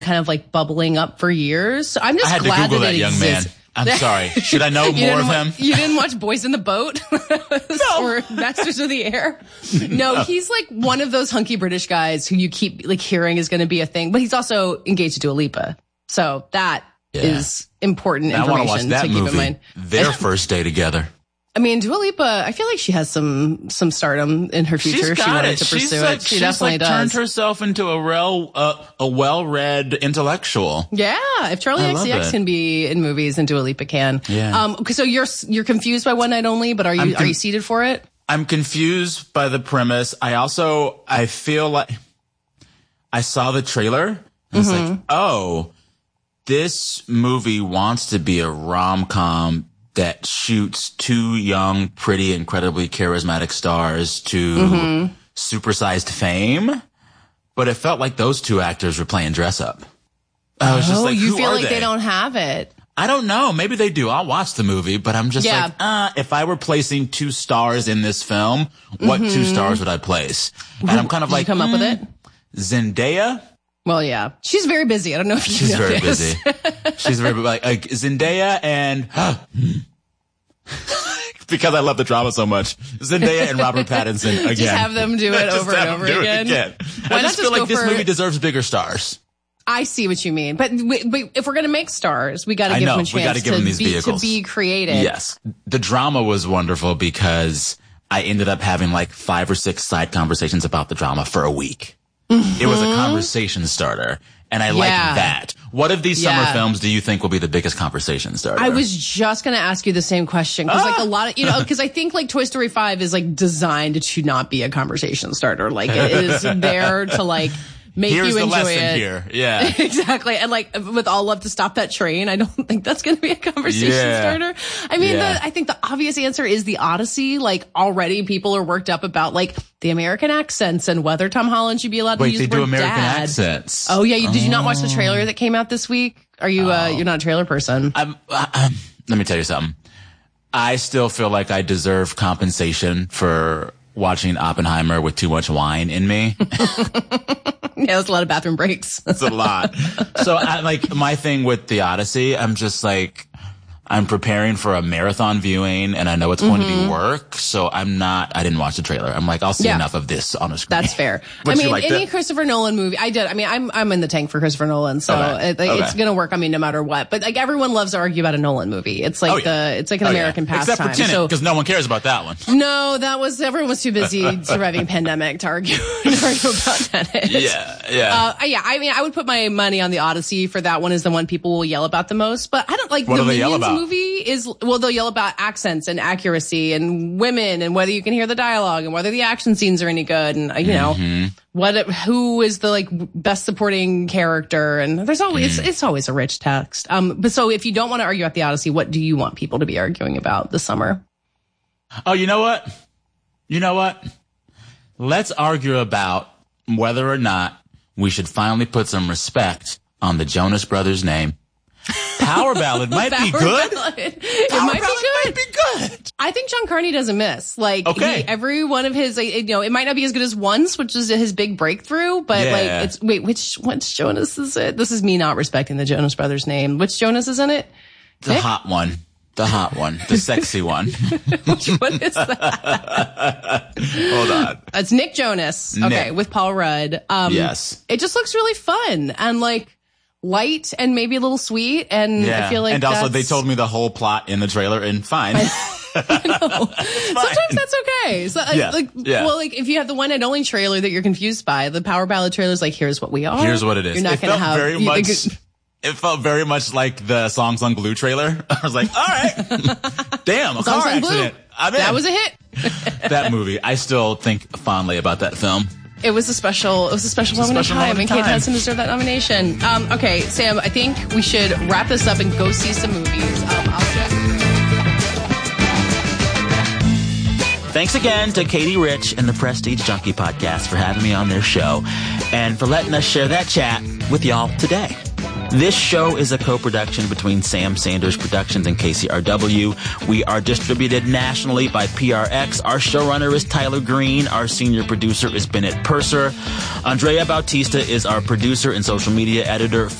kind of like bubbling up for years. So I'm just I had glad to Google that it young exists. man. I'm sorry. Should I know more of him? You didn't watch Boys in the Boat? No. Or Masters of the Air? No, he's like one of those hunky British guys who you keep like hearing is going to be a thing, but he's also engaged to Dua Lipa. So that is important I want to information watch that to keep movie. in mind. Their first day together. I mean, Dua Lipa, I feel like she has some stardom in her future. She's She wanted got to pursue it. it. She definitely does. Turned herself into a well-read intellectual. Yeah, if Charlie I love XCX it. can be in movies, then Dua Lipa can. Yeah. So you're confused by One Night Only, but are you seated for it? I'm confused by the premise. I feel like I saw the trailer. And It's like, oh, this movie wants to be a rom-com that shoots two young, pretty, incredibly charismatic stars to supersized fame. But it felt like those two actors were playing dress up. I was just like, you who feel are like they don't have it. I don't know. Maybe they do. I'll watch the movie, but I'm just like, if I were placing two stars in this film, what two stars would I place? And I'm kind of Did like, you come up with it? Zendaya. Well, yeah. She's very busy. I don't know if you She's very noticed. busy. She's very like Zendaya and because I love the drama so much. Zendaya and Robert Pattinson again. Just have them do it over and over again. I just feel like this movie deserves bigger stars. I see what you mean, but if we're gonna make stars, we got to give them a chance to be creative. Yes, the drama was wonderful because I ended up having like 5 or 6 side conversations about the drama for a week. It was a conversation starter, and I like that. What of these summer films do you think will be the biggest conversation starter? I was just going to ask you the same question because like a lot of, because I think like Toy Story 5 is like designed to not be a conversation starter. Like it is there to like make Here's you the enjoy lesson it. Here. Yeah. Exactly. And like with All Love to Stop That Train, I don't think that's going to be a conversation starter. I mean, I think the obvious answer is The Odyssey. Like already people are worked up about like the American accents and whether Tom Holland should be allowed to use the word they do American dad. accents. Oh yeah. Did you not watch the trailer that came out this week? Are you, you're not a trailer person? Let me tell you something. I still feel like I deserve compensation for watching Oppenheimer with too much wine in me. Yeah, that's a lot of bathroom breaks. That's a lot. So my thing with The Odyssey, I'm just like, I'm preparing for a marathon viewing and I know it's going to be work. So I didn't watch the trailer. I'm like, I'll see enough of this on a screen. That's fair. I mean, any Christopher Nolan movie, I did. I mean, I'm in the tank for Christopher Nolan. So it's going to work on me no matter what. But like everyone loves to argue about a Nolan movie. It's like it's like an American pastime. Except for Tenet, because no one cares about that one. No, everyone was too busy surviving pandemic to argue about Tenet. Yeah. I mean, I would put my money on The Odyssey for that one is the one people will yell about the most. But I don't like what the do they yell Minions about? Movie they'll yell about accents and accuracy and women and whether you can hear the dialogue and whether the action scenes are any good and who is the like best supporting character and there's always it's always a rich text. But so if you don't want to argue about The Odyssey, what do you want people to be arguing about this summer? Oh, you know what? Let's argue about whether or not we should finally put some respect on the Jonas Brothers' name. Power Ballad might be good. It might be good. I think John Carney doesn't miss. Like every one of his, it might not be as good as Once, which is his big breakthrough, but which Jonas is it? This is me not respecting the Jonas Brothers name. Which Jonas is in it? The hot one. The sexy one. Which one is that? Hold on. It's Nick Jonas. Okay, with Paul Rudd. Yes. It just looks really fun and like light and maybe a little sweet. And I feel like also they told me the whole plot in the trailer and fine. I know. Sometimes that's okay. So, well, like if you have the One and Only trailer that you're confused by, the Power Ballad trailer is like, here's what we are. Here's what it is. You're not going to have It felt very much like the Songs on Glue trailer. I was like, all right. Damn, a car accident. That was a hit. That movie. I still think fondly about that film. It was a special moment in time, and Kate Hudson deserved that nomination. Okay, Sam, I think we should wrap this up and go see some movies. Thanks again to Katie Rich and the Prestige Junkie Podcast for having me on their show and for letting us share that chat with y'all today. This show is a co-production between Sam Sanders Productions and KCRW. We are distributed nationally by PRX. Our showrunner is Tyler Green. Our senior producer is Bennett Purser. Andrea Bautista is our producer and social media editor.